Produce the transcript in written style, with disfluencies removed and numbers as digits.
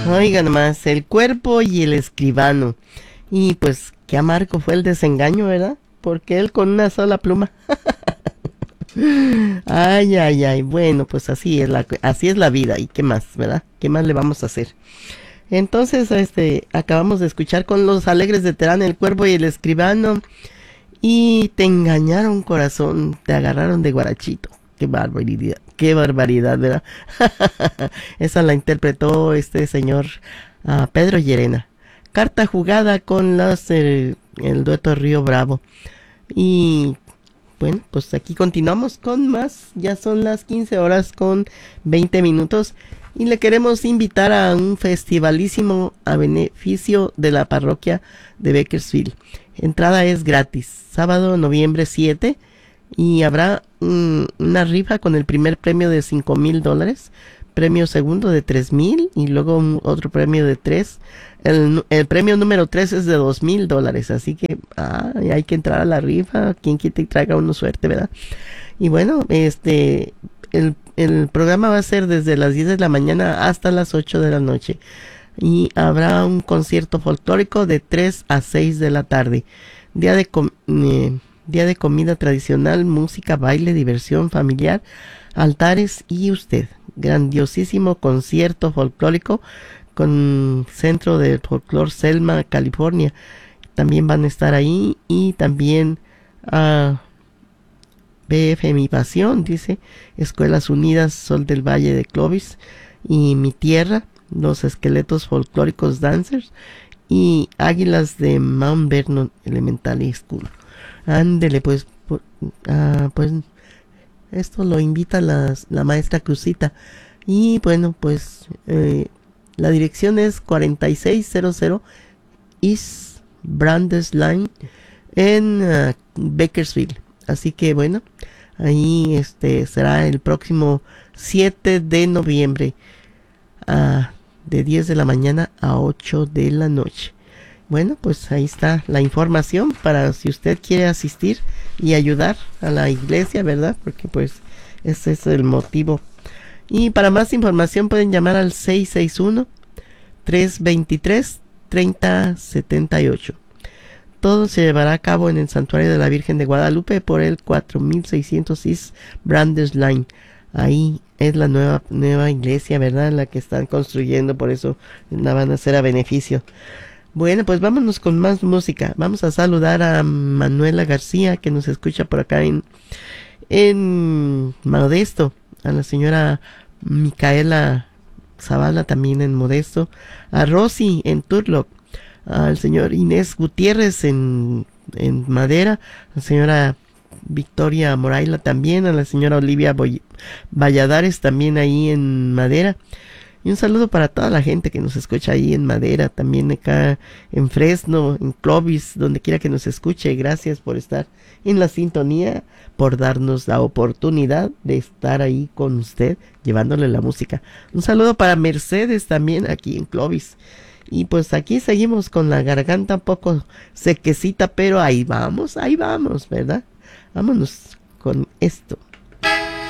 Oigan nomás, el cuerpo y el escribano. Y pues qué amargo fue el desengaño, ¿verdad? Porque él con una sola pluma. Ay, ay, ay. Bueno, pues así es la vida. ¿Y qué más, verdad? ¿Qué más le vamos a hacer? Entonces, acabamos de escuchar con los Alegres de Terán, el cuervo y el escribano. Y te engañaron, corazón. Te agarraron de guarachito. Qué barbaridad, ¿verdad? Esa la interpretó este señor Pedro Llerena. Carta jugada con el dueto Río Bravo. Y bueno, pues aquí continuamos con más. Ya son las 15 horas con 20 minutos. Y le queremos invitar a un festivalísimo a beneficio de la parroquia de Bakersfield. Entrada es gratis. Sábado, noviembre 7. Y habrá una rifa con el primer premio de $5,000, premio segundo de 3,000 y luego otro premio de 3. El premio número 3 es de $2,000, así que hay que entrar a la rifa. Quien quite y traiga uno suerte, ¿verdad? Y bueno, el programa va a ser desde las 10 de la mañana hasta las 8 de la noche. Y habrá un concierto folclórico de 3 a 6 de la tarde. Día de comida tradicional, música, baile, diversión familiar, altares y usted. Grandiosísimo concierto folclórico con Centro de Folclor Selma, California. También van a estar ahí y también BF Mi Pasión, dice, Escuelas Unidas, Sol del Valle de Clovis y Mi Tierra, los Esqueletos Folclóricos Dancers y Águilas de Mount Vernon Elementary School. Ándele, pues esto lo invita la maestra Cruzita. Y bueno, pues la dirección es 4600 East Brandes Line en Bakersfield. Así que bueno, ahí será el próximo 7 de noviembre de 10 de la mañana a 8 de la noche. Bueno, pues ahí está la información para si usted quiere asistir y ayudar a la iglesia, ¿verdad? Porque pues ese es el motivo. Y para más información pueden llamar al 661-323-3078. Todo se llevará a cabo en el Santuario de la Virgen de Guadalupe por el 4600 East Brandes Line. Ahí es la nueva iglesia, ¿verdad? La que están construyendo, por eso la van a hacer a beneficio. Bueno, pues vámonos con más música. Vamos a saludar a Manuela García, que nos escucha por acá en Modesto. A la señora Micaela Zavala, también en Modesto. A Rosy en Turlock. Al señor Inés Gutiérrez en Madera. A la señora Victoria Moraila también. A la señora Olivia Valladares también ahí en Madera. Y un saludo para toda la gente que nos escucha ahí en Madera, también acá en Fresno, en Clovis, donde quiera que nos escuche. Gracias por estar en la sintonía, por darnos la oportunidad de estar ahí con usted, llevándole la música. Un saludo para Mercedes también aquí en Clovis. Y pues aquí seguimos con la garganta un poco sequecita, pero ahí vamos, ¿verdad? Vámonos con esto.